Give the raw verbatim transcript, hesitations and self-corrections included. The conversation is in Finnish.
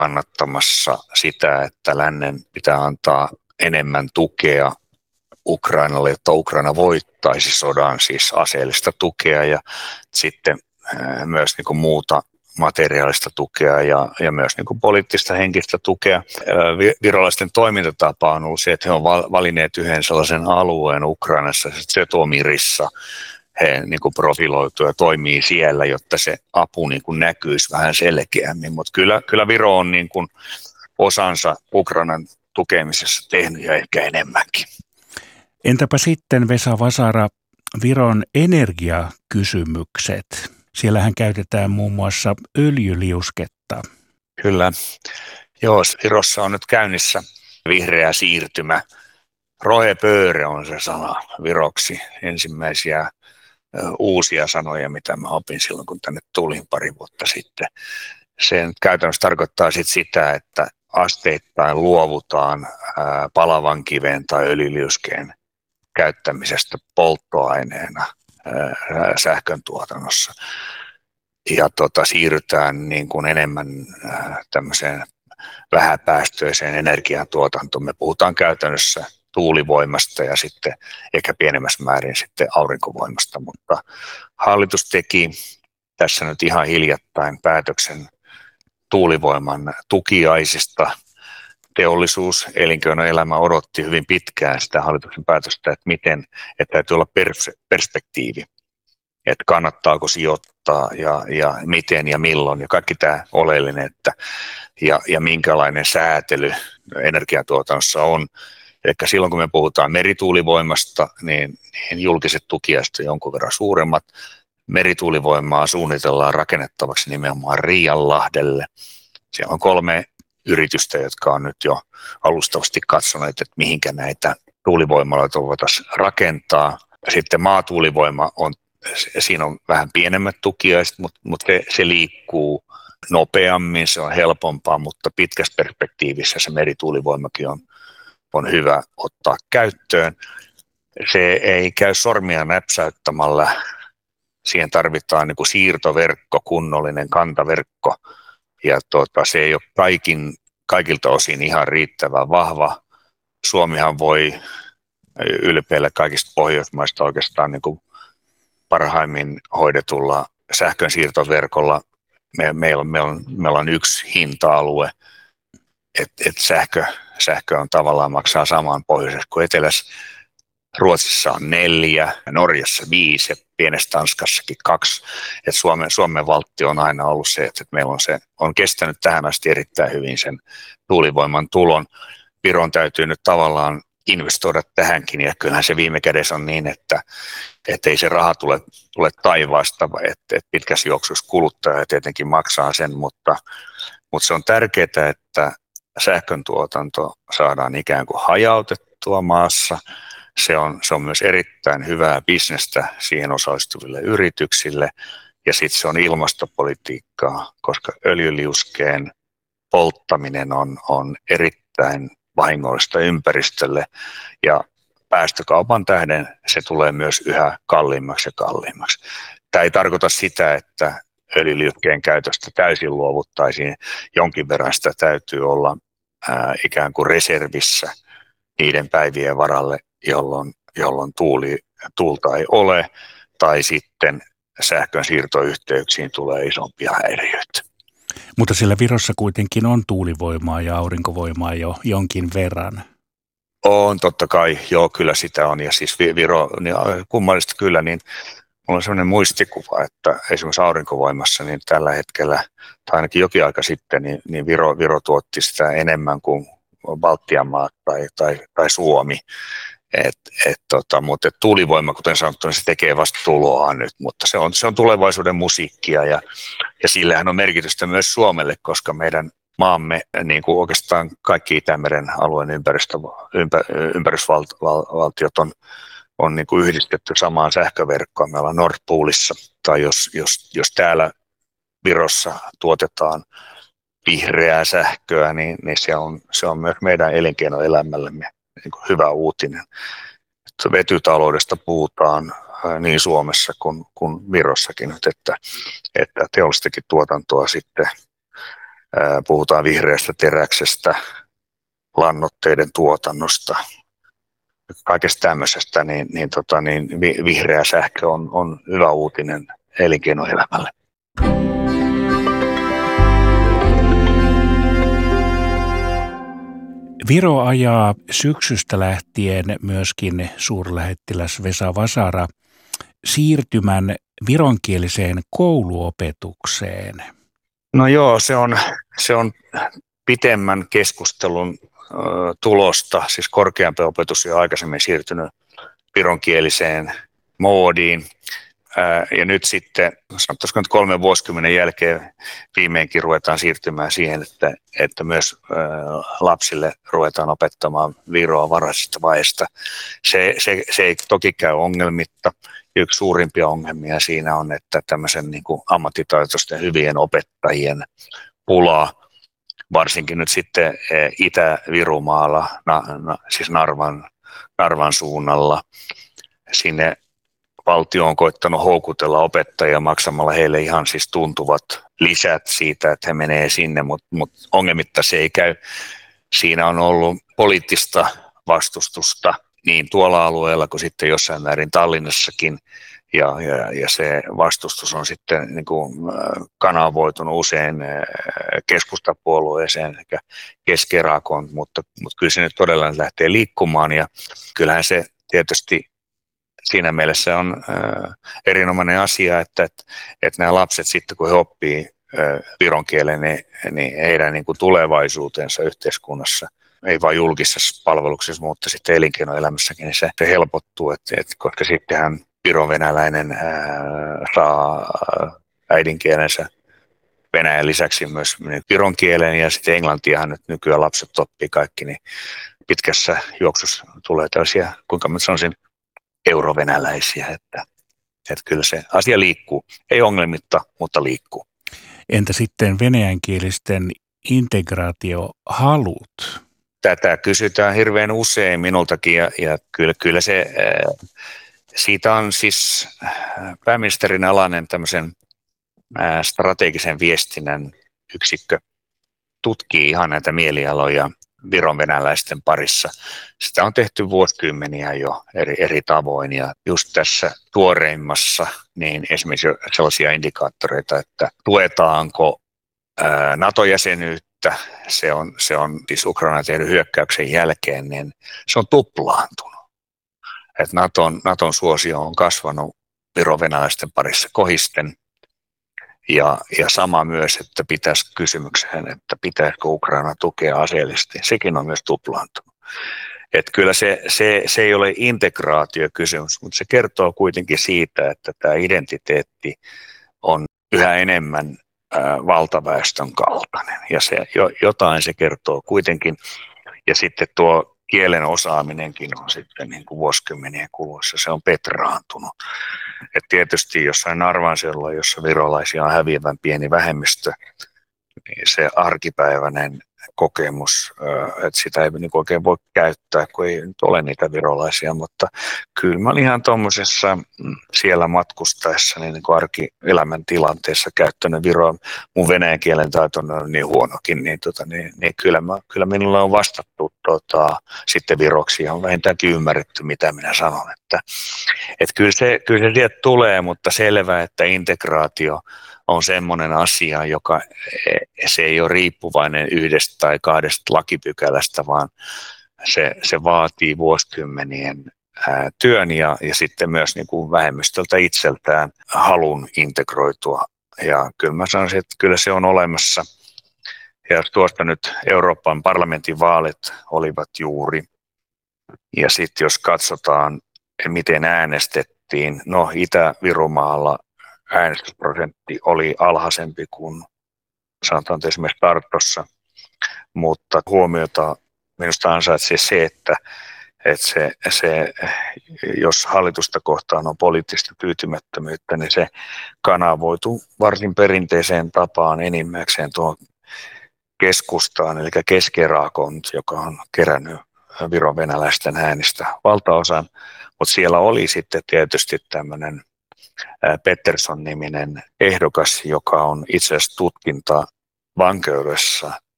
kannattamassa sitä, että lännen pitää antaa enemmän tukea Ukrainalle, jotta Ukraina voittaisi sodan, siis aseellista tukea ja sitten myös niin kuin muuta materiaalista tukea ja, ja myös niin kuin poliittista henkistä tukea. Virolaisten toimintatapa on ollut se, että he ovat valinneet yhden sellaisen alueen Ukrainassa, Žitomirissa. He niin kuin profiloituu ja toimii siellä, jotta se apu niin kuin näkyisi vähän selkeämmin. Mutta kyllä, kyllä Viro on niin kuin osansa Ukrainan tukemisessa tehnyt ja ehkä enemmänkin. Entäpä sitten, Vesa Vasara, Viron energiakysymykset? Siellähän käytetään muun muassa öljyliusketta. Kyllä. Joo, Virossa on nyt käynnissä vihreä siirtymä. Rohepööre on se sana viroksi. Ensimmäisiä uusia sanoja, mitä mä opin silloin, kun tänne tulin pari vuotta sitten. Se käytännössä tarkoittaa sit sitä, että asteittain luovutaan palavan kiven tai öljyliuskeen käyttämisestä polttoaineena sähkön tuotannossa. Ja tota, siirrytään niin kuin enemmän tämmöiseen vähäpäästöiseen energiantuotantoon. Me puhutaan käytännössä tuulivoimasta ja sitten ehkä pienemmässä määrin sitten aurinkovoimasta, mutta hallitus teki tässä nyt ihan hiljattain päätöksen tuulivoiman tukiaisista. Teollisuus, elinkeinoelämä odotti hyvin pitkään sitä hallituksen päätöstä, että miten, että täytyy olla pers- perspektiivi, että kannattaako sijoittaa ja, ja miten ja milloin ja kaikki tämä oleellinen, että ja, ja minkälainen säätely energiantuotannossa on. Eli silloin kun me puhutaan merituulivoimasta, niin, niin julkiset tukiaiset on jonkun verran suuremmat. Merituulivoimaa suunnitellaan rakennettavaksi nimenomaan Riianlahdelle. Siellä on kolme yritystä, jotka on nyt jo alustavasti katsoneet, että mihinkä näitä tuulivoimaloita voitaisiin rakentaa. Sitten maatuulivoima on, siinä on vähän pienemmät tukiaiset, mutta, mutta se, se liikkuu nopeammin, se on helpompaa, mutta pitkässä perspektiivissä se merituulivoimakin on, on hyvä ottaa käyttöön. Se ei käy sormia näpsäyttämällä. Siihen tarvitaan niin kuin siirtoverkko, kunnollinen kantaverkko, ja tuota, se ei ole kaikin, kaikilta osin ihan riittävän vahva. Suomihan voi ylpeillä kaikista Pohjoismaista oikeastaan niin kuin parhaimmin hoidetulla sähkön siirtoverkolla. Me, meillä, meillä, on, meillä on yksi hinta-alue, että et sähkö, sähkö on tavallaan maksaa samaan pohjoisessa kuin etelässä. Ruotsissa on neljä, Norjassa viisi ja pienessä Tanskassakin kaksi. Et Suomen, Suomen valtti on aina ollut se, että meillä on, se, on kestänyt tähän asti erittäin hyvin sen tuulivoiman tulon. Viron täytyy nyt tavallaan investoida tähänkin, ja kyllähän se viime kädessä on niin, että et ei se raha tule, tule taivaasta, että et pitkässä juoksussa kuluttaja tietenkin maksaa sen, mutta, mutta se on tärkeää, että sähkön tuotanto saadaan ikään kuin hajautettua maassa. Se on, se on myös erittäin hyvää bisnestä siihen osallistuville yrityksille, ja sitten se on ilmastopolitiikkaa, koska öljyliuskeen polttaminen on, on erittäin vahingollista ympäristölle, ja päästökaupan tähden se tulee myös yhä kalliimmaksi ja kalliimmaksi. Tämä ei tarkoita sitä, että öljyliuskeen käytöstä täysin luovuttaisiin. Jonkin verran sitä täytyy olla ää, ikään kuin reservissä niiden päivien varalle, jolloin, jolloin tuuli, tuulta ei ole, tai sitten sähkön siirtoyhteyksiin tulee isompia häiriöitä. Mutta siellä Virossa kuitenkin on tuulivoimaa ja aurinkovoimaa jo jonkin verran. On, totta kai, joo, kyllä sitä on. Ja siis Viro, niin kummallista kyllä, niin mulla on sellainen muistikuva, että esimerkiksi aurinkovoimassa niin tällä hetkellä, tai ainakin jokin aika sitten, niin, niin Viro, Viro tuotti sitä enemmän kuin Baltian maat tai, tai, tai Suomi. Et, et, tota, mutta et tuulivoima, kuten sanottu, niin se tekee vasta tuloa nyt, mutta se on, se on tulevaisuuden musiikkia, ja, ja sillähän on merkitystä myös Suomelle, koska meidän maamme, niin kuin oikeastaan kaikki Itämeren alueen ympäristö, ympä, ympärysvaltiot on, on niin kuin yhdistetty samaan sähköverkkoon. Me ollaan Nord Poolissa, tai jos, jos, jos täällä Virossa tuotetaan vihreää sähköä, niin, niin se, on, se on myös meidän elinkeinoelämällemme niin kuin hyvä uutinen. Vetytaloudesta puhutaan niin Suomessa kuin, kuin Virossakin nyt, että, että teollistakin tuotantoa sitten puhutaan vihreästä teräksestä, lannoitteiden tuotannosta, kaikesta tämmöisestä, niin, niin, tota, niin vihreä sähkö on, on hyvä uutinen elinkeinoelämälle. Viro ajaa syksystä lähtien myöskin suurlähettiläs Vesa Vasara siirtymän vironkieliseen kouluopetukseen. No joo, se on, se on pitemmän keskustelun ö, tulosta, siis korkeampi opetus jo aikaisemmin siirtynyt vironkieliseen moodiin. Ää, ja nyt sitten, sanottaisiko nyt kolmen vuosikymmenen jälkeen viimeinkin ruvetaan siirtymään siihen, että, että myös ää, lapsille ruvetaan opettamaan viroa varhaisesta vaiheesta. Se, se, se ei toki käy ongelmitta. Yksi suurimpia ongelmia siinä on, että tämmöisen niin kuin ammattitaitoisten hyvien opettajien pula, varsinkin nyt sitten Itä-Virumaalla, na, na, siis Narvan, Narvan suunnalla, sinne valtio on koittanut houkutella opettajia maksamalla heille ihan siis tuntuvat lisät siitä, että he menee sinne, mutta mut ongelmitta se ei käy. Siinä on ollut poliittista vastustusta niin tuolla alueella kuin sitten jossain määrin Tallinnassakin, ja, ja, ja se vastustus on sitten niin kuin kanavoitunut usein keskustapuolueeseen sekä Keski-Rakoon, mutta, mutta kyllä se nyt todella lähtee liikkumaan, ja kyllähän se tietysti siinä mielessä on äh, erinomainen asia, että, että, että nämä lapset sitten kun he oppii äh, viron kielen, niin, niin heidän niin kuin tulevaisuutensa yhteiskunnassa, ei vain julkisessa palveluksessa, mutta sitten elinkeinoelämässäkin, niin se, se helpottuu, että, että, koska sittenhän viron-venäläinen äh, saa äidinkielensä Venäjän lisäksi myös viron kielen, ja sitten englantiahan nyt nykyään lapset oppii kaikki, niin pitkässä juoksussa tulee tällaisia, kuinka mä sanoisin, eurovenäläisiä, että, että kyllä se asia liikkuu. Ei ongelmitta, mutta liikkuu. Entä sitten venäjänkielisten integraatiohalut? Tätä kysytään hirveän usein minultakin, ja, ja kyllä, kyllä se, siitä on siis pääministerin alainen tämmöisen strategisen viestinnän yksikkö tutkii ihan näitä mielialoja viron venäläisten parissa. Sitä on tehty vuosikymmeniä jo eri, eri tavoin, ja just tässä tuoreimmassa niin esimerkiksi sellaisia indikaattoreita, että tuetaanko ää, NATO-jäsenyyttä, se on, se on siis Ukraina tehnyt hyökkäyksen jälkeen, niin se on tuplaantunut. Et Naton, Naton suosio on kasvanut viron venäläisten parissa kohisten. Ja, ja sama myös, että pitäisi kysymykseen, että pitäisikö Ukraina tukea aseellisesti, sekin on myös tuplaantunut. Että kyllä se, se, se ei ole integraatiokysymys, mutta se kertoo kuitenkin siitä, että tämä identiteetti on yhä enemmän ää, valtaväestön kaltainen, ja se, jo, jotain se kertoo kuitenkin. Ja sitten tuo kielen osaaminenkin on sitten niin kuin vuosikymmenien kuluessa, se on petraantunut. Et tietysti jossain Narvan seudulla, jossa virolaisia on häviävän pieni vähemmistö, niin se arkipäiväinen kokemus, että sitä ei niin oikein voi käyttää, kun ei nyt ole niitä virolaisia, mutta kyllä mä olin ihan tuommoisessa siellä matkustaessa niin, niin kuin arkielämän tilanteessa käyttänyt viroa. Mun venäjän kielen taito on niin huonokin, niin, tota, niin, niin kyllä, mä, kyllä minulle on vastattu tota, sitten viroksi ja on vähintäänkin ymmärretty, mitä minä sanon. Että, että kyllä, se, kyllä se sieltä tulee, mutta selvää, että integraatio on semmoinen asia, joka se ei ole riippuvainen yhdestä tai kahdesta lakipykälästä, vaan se, se vaatii vuosikymmenien ää, työn ja, ja sitten myös niin kuin vähemmistöltä itseltään halun integroitua. Ja kyllä mä sanoisin, että kyllä se on olemassa. Ja tuosta nyt Euroopan parlamentin vaalit olivat juuri. Ja sitten jos katsotaan, miten äänestettiin, no Itä-Virumaalla äänestysprosentti oli alhaisempi kuin sanotaan esimerkiksi Tartossa, mutta huomiota minusta ansaitsee se, että, että se, se, jos hallitusta kohtaan on poliittista tyytymättömyyttä, niin se kanavoituu varsin perinteiseen tapaan enimmäkseen tuohon keskustaan, eli Keski-Rakoon, joka on kerännyt viron venäläisten äänistä valtaosan, mutta siellä oli sitten tietysti tämmöinen Pettersson-niminen ehdokas, joka on itse asiassa tutkinta vankeudessa